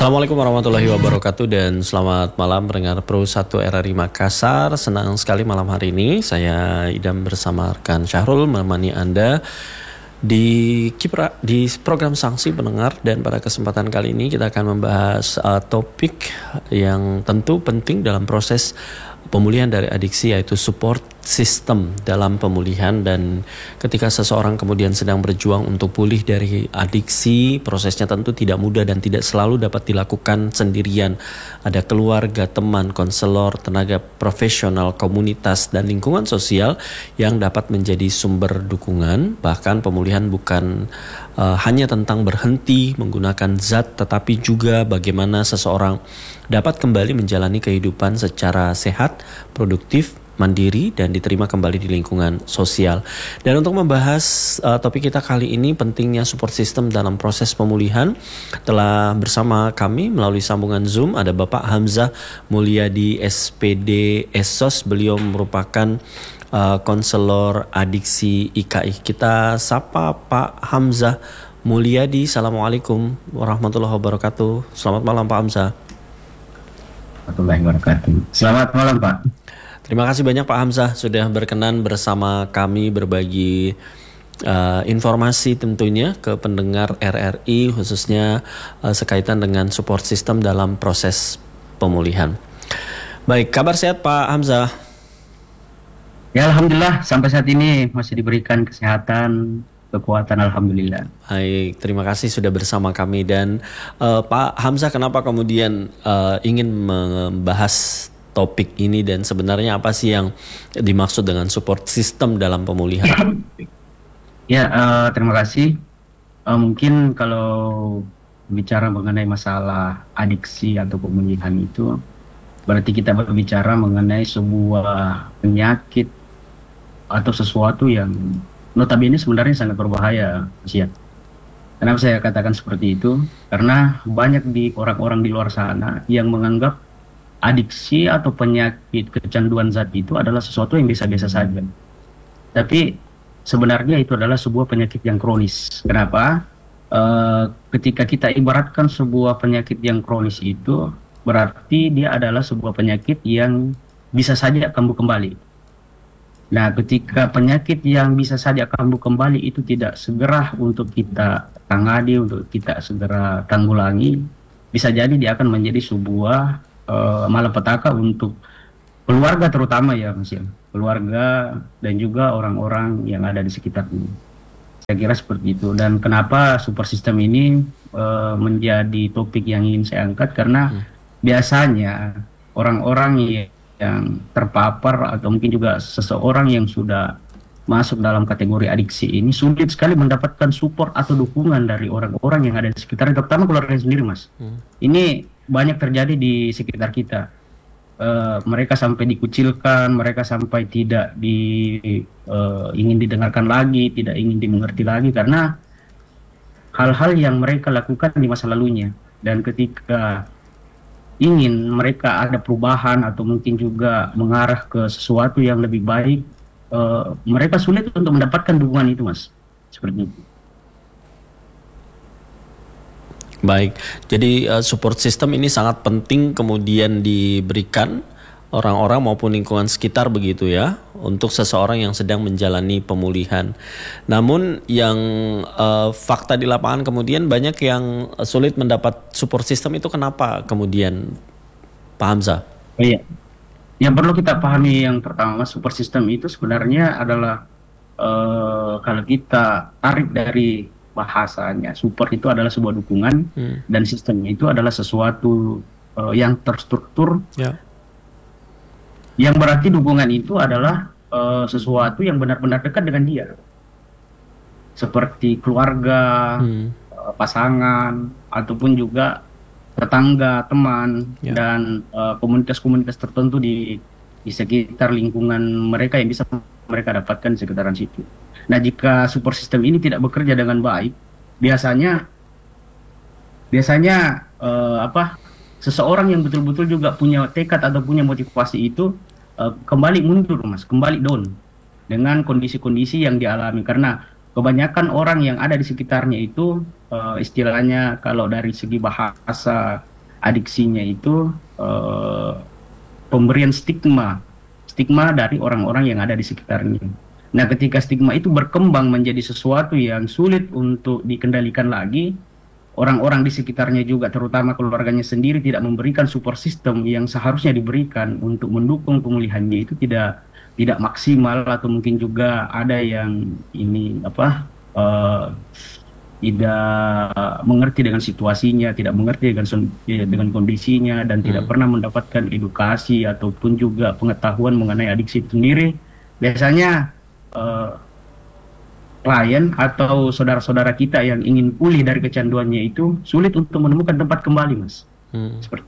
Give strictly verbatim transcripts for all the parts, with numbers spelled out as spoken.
Assalamualaikum warahmatullahi wabarakatuh dan selamat malam pendengar Pro satu R R I Makassar. Senang sekali malam hari ini saya Idam bersama rekan Syahrul menemani Anda di Kipra, di program Sanksi Pendengar, dan pada kesempatan kali ini kita akan membahas uh, topik yang tentu penting dalam proses pemulihan dari adiksi, yaitu support system dalam pemulihan. Dan ketika seseorang kemudian sedang berjuang untuk pulih dari adiksi, prosesnya tentu tidak mudah dan tidak selalu dapat dilakukan sendirian. Ada keluarga, teman, konselor, tenaga profesional, komunitas, dan lingkungan sosial yang dapat menjadi sumber dukungan. Bahkan pemulihan bukan uh, hanya tentang berhenti menggunakan zat, tetapi juga bagaimana seseorang dapat kembali menjalani kehidupan secara sehat, produktif, mandiri, dan diterima kembali di lingkungan sosial. Dan untuk membahas uh, topik kita kali ini, pentingnya support system dalam proses pemulihan, telah bersama kami melalui sambungan Zoom ada Bapak Hamzah Mulyadi, S P D Esos. Beliau merupakan uh, konselor adiksi I K I. Kita sapa Pak Hamzah Mulyadi. Assalamualaikum warahmatullahi wabarakatuh. Selamat malam Pak Hamzah. Warahmatullahi wabarakatuh. Selamat malam Pak. Terima kasih banyak Pak Hamzah sudah berkenan bersama kami berbagi uh, informasi tentunya ke pendengar R R I, khususnya uh, sekaitan dengan support system dalam proses pemulihan. Baik, kabar sehat Pak Hamzah? Ya, alhamdulillah sampai saat ini masih diberikan kesehatan, kekuatan, alhamdulillah. Baik, terima kasih sudah bersama kami. Dan uh, Pak Hamzah, kenapa kemudian uh, ingin membahas topik ini, dan sebenarnya apa sih yang dimaksud dengan support system dalam pemulihan? Ya, uh, terima kasih. Uh, mungkin kalau bicara mengenai masalah adiksi atau pemulihan itu, berarti kita berbicara mengenai sebuah penyakit atau sesuatu yang notabene sebenarnya sangat berbahaya, Mas Ian. Kenapa saya katakan seperti itu? Karena banyak di orang-orang di luar sana yang menganggap adiksi atau penyakit kecanduan zat itu adalah sesuatu yang biasa-biasa saja. Tapi sebenarnya itu adalah sebuah penyakit yang kronis. Kenapa? E, ketika kita ibaratkan sebuah penyakit yang kronis itu, berarti dia adalah sebuah penyakit yang bisa saja kambuh kembali. Nah, ketika penyakit yang bisa saja kambuh kembali itu tidak segera untuk kita tangani, untuk kita segera tanggulangi, bisa jadi dia akan menjadi sebuah Uh, malapetaka untuk keluarga, terutama ya Mas ya, keluarga dan juga orang-orang yang ada di sekitarnya. Saya kira seperti itu. Dan kenapa super system ini uh, menjadi topik yang ingin saya angkat, karena hmm. biasanya orang-orang yang terpapar atau mungkin juga seseorang yang sudah masuk dalam kategori adiksi ini sulit sekali mendapatkan support atau dukungan dari orang-orang yang ada di sekitar, terutama keluarga sendiri, Mas. Hmm. Ini banyak terjadi di sekitar kita. Uh, mereka sampai dikucilkan, mereka sampai tidak di uh, ingin didengarkan lagi, tidak ingin dimengerti lagi karena hal-hal yang mereka lakukan di masa lalunya. Dan ketika ingin mereka ada perubahan atau mungkin juga mengarah ke sesuatu yang lebih baik, uh, mereka sulit untuk mendapatkan dukungan itu, Mas. Seperti itu. Baik, jadi uh, support system ini sangat penting kemudian diberikan orang-orang maupun lingkungan sekitar begitu ya, untuk seseorang yang sedang menjalani pemulihan. Namun yang uh, fakta di lapangan kemudian banyak yang sulit mendapat support system itu, kenapa kemudian Pak Hamzah? Oh, iya, yang perlu kita pahami yang pertama, support system itu sebenarnya adalah uh, kalau kita tarik dari bahasanya, support itu adalah sebuah dukungan, hmm. dan sistemnya itu adalah sesuatu uh, yang terstruktur, yeah. yang berarti dukungan itu adalah uh, sesuatu yang benar-benar dekat dengan dia, seperti keluarga, hmm. uh, pasangan, ataupun juga tetangga, teman, yeah. dan uh, komunitas-komunitas tertentu di di sekitar lingkungan mereka yang bisa mereka dapatkan di sekitaran situ. Nah, jika support system ini tidak bekerja dengan baik, biasanya biasanya uh, apa seseorang yang betul-betul juga punya tekad atau punya motivasi itu uh, kembali mundur, Mas, kembali down dengan kondisi-kondisi yang dialami, karena kebanyakan orang yang ada di sekitarnya itu uh, istilahnya kalau dari segi bahasa adiksinya itu eh, pemberian stigma, stigma dari orang-orang yang ada di sekitarnya. Nah, ketika stigma itu berkembang menjadi sesuatu yang sulit untuk dikendalikan lagi, orang-orang di sekitarnya juga, terutama keluarganya sendiri, tidak memberikan support system yang seharusnya diberikan untuk mendukung pemulihannya itu tidak tidak maksimal, atau mungkin juga ada yang ini apa eh, tidak mengerti dengan situasinya, tidak mengerti dengan son- ya, dengan kondisinya, dan tidak Hmm. pernah mendapatkan edukasi ataupun juga pengetahuan mengenai adiksi itu sendiri. Biasanya eh, klien atau saudara-saudara kita yang ingin pulih dari kecanduannya itu sulit untuk menemukan tempat kembali, Mas. Hmm. Seperti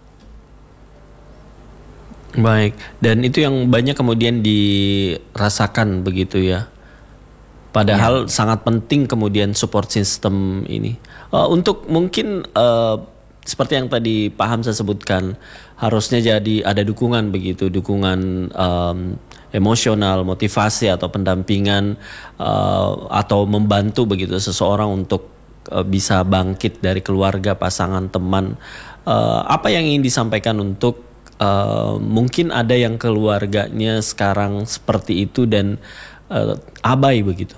Baik, dan itu yang banyak kemudian dirasakan begitu ya. ya, Padahal sangat penting kemudian support system ini. Eh, untuk mungkin eh, seperti yang tadi Pak Hamzah sebutkan, harusnya jadi ada dukungan begitu, dukungan em, emosional, motivasi atau pendampingan eh, atau membantu begitu seseorang untuk eh, bisa bangkit dari keluarga, pasangan, teman. Eh, apa yang ingin disampaikan untuk eh, mungkin ada yang keluarganya sekarang seperti itu dan eh, abai begitu?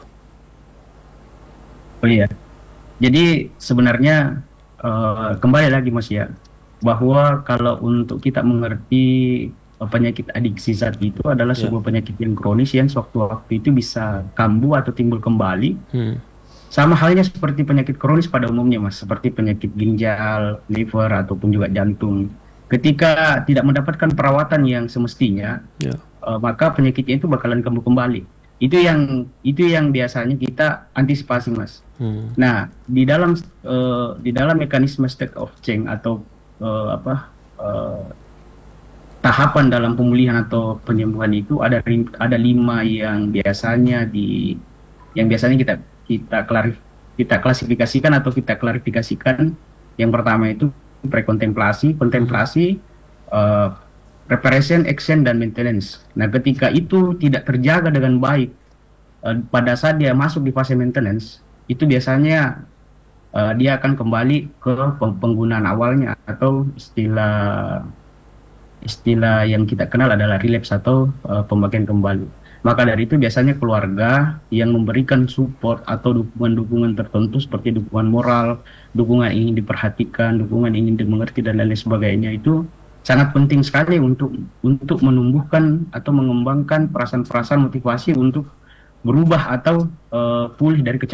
oh iya. Jadi sebenarnya eh, kembali lagi, Mas, ya, bahwa kalau untuk kita mengerti eh, penyakit adiksi saat itu adalah Ya. sebuah penyakit yang kronis yang sewaktu-waktu itu bisa kambuh atau timbul kembali. Hmm. Sama halnya seperti penyakit kronis pada umumnya, Mas, seperti penyakit ginjal, liver, ataupun juga jantung. Ketika tidak mendapatkan perawatan yang semestinya, Ya. eh, maka penyakitnya itu bakalan kambuh kembali. Itu yang itu yang biasanya kita antisipasi, Mas. Hmm. Nah, di dalam eh, di dalam mekanisme state of change atau eh, apa eh, tahapan dalam pemulihan atau penyembuhan itu ada rim- ada lima yang biasanya di yang biasanya kita kita klarif, kita klasifikasikan atau kita klarifikasikan. Yang pertama itu prekontemplasi, Hmm. kontemplasi, eh, preparation, action, dan maintenance. Nah, ketika itu tidak terjaga dengan baik, eh, pada saat dia masuk di fase maintenance, itu biasanya eh, dia akan kembali ke peng- penggunaan awalnya, atau istilah istilah yang kita kenal adalah relapse atau eh, pemakaian kembali. Maka dari itu biasanya keluarga yang memberikan support atau dukungan-dukungan tertentu seperti dukungan moral, dukungan ingin diperhatikan, dukungan ingin dimengerti, dan lain sebagainya itu sangat penting sekali untuk untuk menumbuhkan atau mengembangkan perasaan-perasaan motivasi untuk berubah atau eh, pulih dari